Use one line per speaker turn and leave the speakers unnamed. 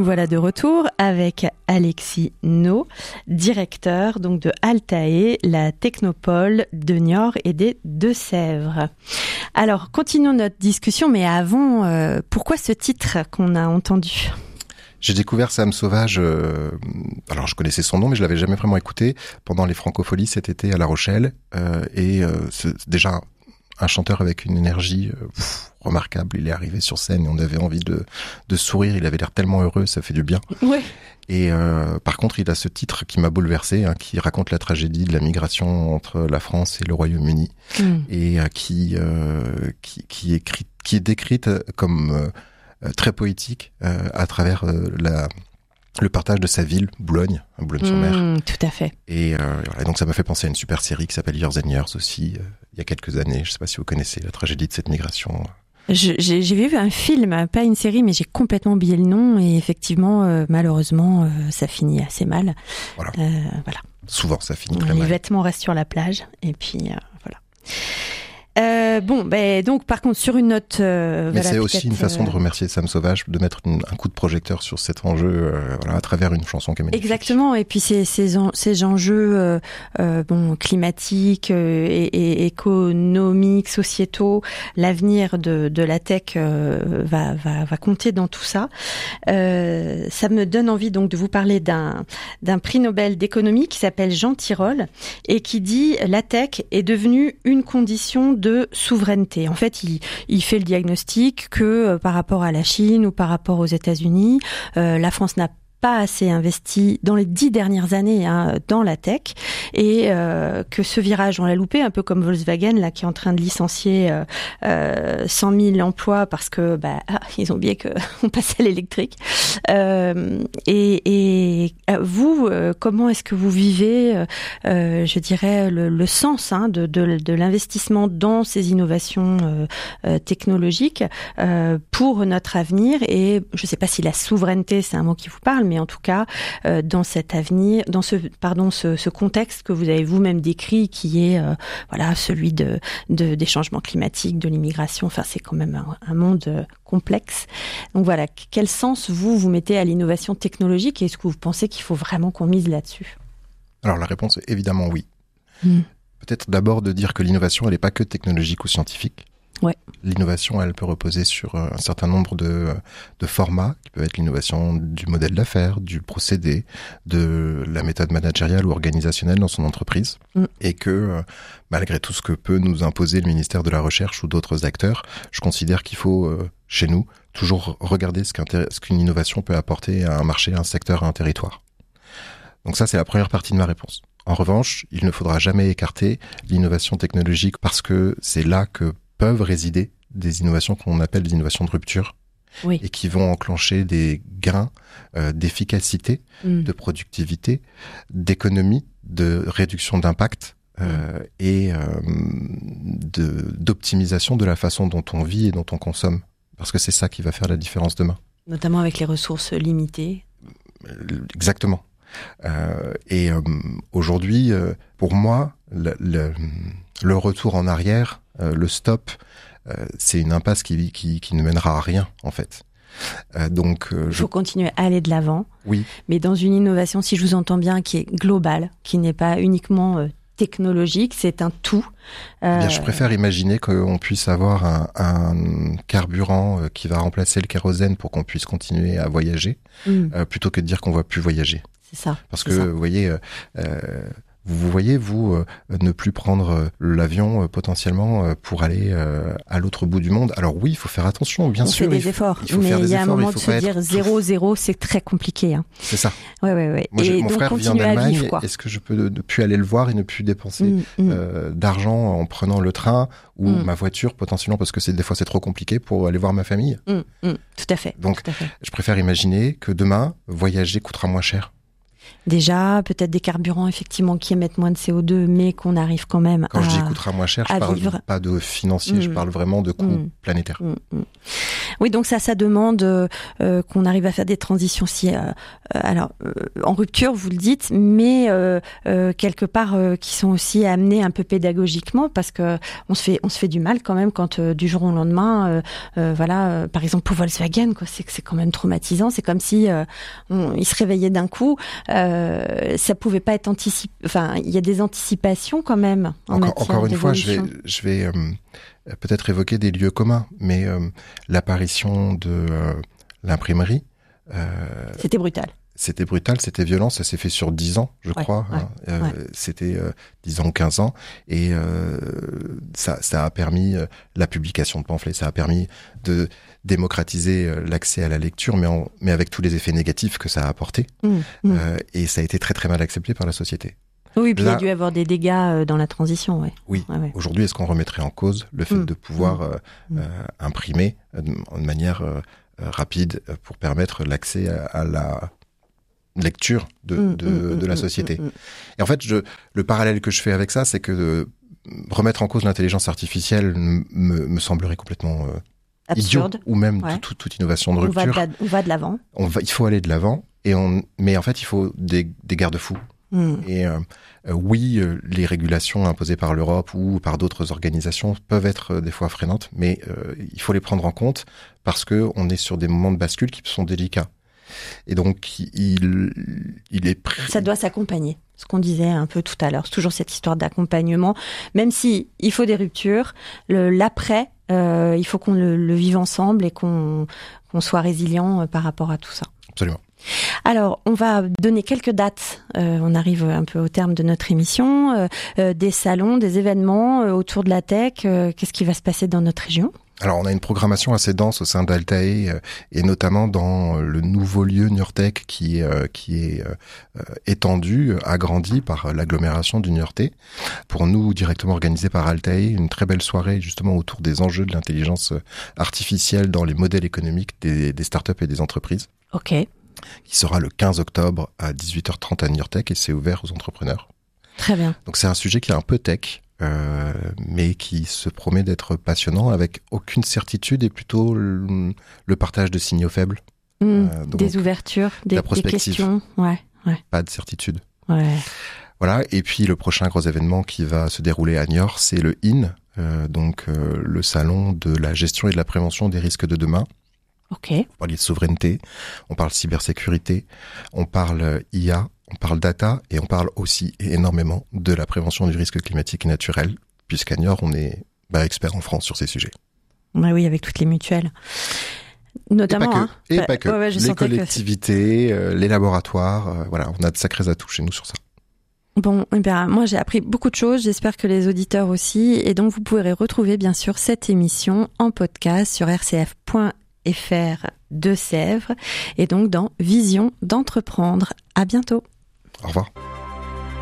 voilà de retour avec Alexis No, directeur donc de Altae, la technopole de Niort et des Deux-Sèvres. Alors, continuons notre discussion, mais avant, pourquoi ce titre qu'on a entendu ?
J'ai découvert Sam Sauvage, alors je connaissais son nom, mais je l'avais jamais vraiment écouté, pendant les Francopholies cet été à La Rochelle, c'est déjà un chanteur avec une énergie remarquable. Il est arrivé sur scène et on avait envie de sourire. Il avait l'air tellement heureux, ça fait du bien.
Ouais.
Et par contre, il a ce titre qui m'a bouleversé, qui raconte la tragédie de la migration entre la France et le Royaume-Uni, et qui est décrite comme très poétique à travers le partage de sa ville, Boulogne-sur-Mer.
Tout à fait.
Et donc ça m'a fait penser à une super série qui s'appelle Years and Years aussi, il y a quelques années. Je sais pas si vous connaissez la tragédie de cette migration.
J'ai vu un film, pas une série, mais j'ai complètement oublié le nom. Et effectivement, malheureusement, ça finit assez mal.
Voilà.
Voilà.
Souvent, ça finit très
Les
mal.
vêtements restent sur la plage. Et puis, voilà. Donc par contre sur une note
mais c'est aussi une façon de remercier Sam Sauvage, de mettre un coup de projecteur sur cet enjeu à travers une chanson qui est magnifique.
Exactement, et puis ces enjeux climatiques et économiques, sociétaux, l'avenir de la tech va compter dans tout ça. Ça me donne envie donc de vous parler d'un prix Nobel d'économie qui s'appelle Jean Tirole et qui dit la tech est devenue une condition de souveraineté. En fait, il fait le diagnostic que par rapport à la Chine ou par rapport aux États-Unis, la France n'a pas assez investi dans les 10 dernières années dans la tech et que ce virage on l'a loupé, un peu comme Volkswagen là qui est en train de licencier 100 000 emplois parce que ils ont oublié que on passait à l'électrique. Et vous, comment est-ce que vous vivez, je dirais le sens de l'investissement dans ces innovations technologiques pour notre avenir, et je ne sais pas si la souveraineté c'est un mot qui vous parle, mais en tout cas dans cet avenir, dans ce contexte que vous avez vous-même décrit, qui est celui des changements climatiques, de l'immigration. Enfin, c'est quand même un monde complexe. Donc voilà, quel sens vous mettez à l'innovation technologique, et est-ce que vous pensez qu'il faut vraiment qu'on mise là-dessus ?
Alors la réponse est évidemment oui. Peut-être d'abord de dire que l'innovation, elle n'est pas que technologique ou scientifique.
Ouais.
L'innovation, elle peut reposer sur un certain nombre de formats, qui peuvent être l'innovation du modèle d'affaires, du procédé, de la méthode managériale ou organisationnelle dans son entreprise. Et que, malgré tout ce que peut nous imposer le ministère de la Recherche ou d'autres acteurs, je considère qu'il faut, chez nous, toujours regarder ce qu'une innovation peut apporter à un marché, à un secteur, à un territoire. Donc ça, c'est la première partie de ma réponse. En revanche, il ne faudra jamais écarter l'innovation technologique, parce que c'est là que peuvent résider des innovations qu'on appelle des innovations de rupture, oui, et qui vont enclencher des gains d'efficacité, de productivité, d'économie, de réduction d'impact et d'optimisation de la façon dont on vit et dont on consomme. Parce que c'est ça qui va faire la différence demain.
Notamment avec les ressources limitées.
Exactement. Aujourd'hui, pour moi, le retour en arrière, le stop, c'est une impasse qui ne mènera à rien, en fait. Donc,
il faut continuer à aller de l'avant,
oui,
mais dans une innovation, si je vous entends bien, qui est globale, qui n'est pas uniquement technologique, c'est un tout.
Bien, je préfère imaginer qu'on puisse avoir un carburant qui va remplacer le kérosène pour qu'on puisse continuer à voyager, plutôt que de dire qu'on ne va plus voyager.
C'est ça.
Parce que, vous voyez, ne plus prendre l'avion potentiellement pour aller à l'autre bout du monde. Alors oui, il faut faire attention, bien sûr.
On fait des efforts, mais il y a un moment de se dire 0-0, c'est très compliqué. Hein.
C'est ça.
Ouais.
Moi, mon frère vit en Allemagne. Est-ce que je peux ne plus aller le voir et ne plus dépenser d'argent en prenant le train ou ma voiture potentiellement, parce que des fois c'est trop compliqué pour aller voir ma famille.
Tout à fait.
Donc,
tout à fait.
Je préfère imaginer que demain, voyager coûtera moins cher.
Déjà, peut-être des carburants effectivement qui émettent moins de CO2, mais qu'on arrive quand même
je dis coûtera moins cher, je parle pas de financier, je parle vraiment de coût planétaire.
Oui, donc ça demande qu'on arrive à faire des transitions en rupture, vous le dites, mais quelque part qui sont aussi amenées un peu pédagogiquement, parce que on se fait du mal quand même quand du jour au lendemain, par exemple pour Volkswagen, quoi, c'est quand même traumatisant. C'est comme si il se réveillait d'un coup. Ça pouvait pas être anticipé. Enfin, il y a des anticipations quand même.
Encore une fois, je vais peut-être évoquer des lieux communs, mais l'apparition de l'imprimerie...
c'était brutal.
C'était brutal, c'était violent, ça s'est fait sur 10 ans, je crois. C'était 10 ans ou 15 ans, et ça a permis la publication de pamphlets, ça a permis de démocratiser l'accès à la lecture, mais avec tous les effets négatifs que ça a apporté. Et ça a été très très mal accepté par la société.
Oui, puis il y a dû avoir des dégâts dans la transition.
Oui, aujourd'hui, est-ce qu'on remettrait en cause le fait de pouvoir imprimer de manière rapide pour permettre l'accès à la lecture de la société. Et en fait, le parallèle que je fais avec ça, c'est que remettre en cause l'intelligence artificielle me semblerait complètement idiot, ou même toute innovation de rupture.
On va de l'avant.
Il faut aller de l'avant, mais en fait, il faut des garde-fous. Et oui, les régulations imposées par l'Europe ou par d'autres organisations peuvent être des fois freinantes, mais il faut les prendre en compte parce que on est sur des moments de bascule qui sont délicats. Et donc, il est
ça doit s'accompagner. Ce qu'on disait un peu tout à l'heure, c'est toujours cette histoire d'accompagnement. Même si il faut des ruptures, l'après, il faut qu'on le vive ensemble et qu'on soit résilient par rapport à tout ça.
Absolument.
Alors, on va donner quelques dates. On arrive un peu au terme de notre émission. Des salons, des événements autour de la tech. Qu'est-ce qui va se passer dans notre région ?
Alors, on a une programmation assez dense au sein d'Altae, et notamment dans le nouveau lieu Niortec qui est étendu, agrandi par l'agglomération du Niortais. Pour nous, directement organisé par Altae, une très belle soirée justement autour des enjeux de l'intelligence artificielle dans les modèles économiques des startups et des entreprises.
Ok.
Qui sera le 15 octobre à 18h30 à Niortec, et c'est ouvert aux entrepreneurs.
Très bien. Donc
c'est un sujet qui est un peu tech, mais qui se promet d'être passionnant, avec aucune certitude et plutôt le partage de signaux faibles.
Donc, des ouvertures, des questions.
Pas de certitude.
Voilà.
Et puis le prochain gros événement qui va se dérouler à Niort, c'est le IN, le salon de la gestion et de la prévention des risques de demain.
Ok.
On parle de souveraineté, on parle cybersécurité, on parle IA, on parle data, et on parle aussi énormément de la prévention du risque climatique et naturel, puisqu'à Niort, on est expert en France sur ces sujets.
Oui, avec toutes les mutuelles. Notamment.
Et pas que. Les collectivités, les laboratoires, on a de sacrés atouts chez nous sur ça.
Bon, moi j'ai appris beaucoup de choses, j'espère que les auditeurs aussi, et donc vous pourrez retrouver bien sûr cette émission en podcast sur rcf.fr de Sèvres, et donc dans Vision d'entreprendre. À bientôt.
Au revoir.